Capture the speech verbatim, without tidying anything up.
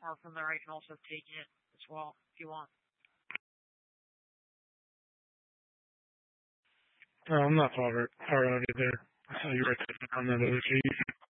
Or from there, I can also take it as well if you want. No, I'm not far, far out either. I saw you right there on that other sheet.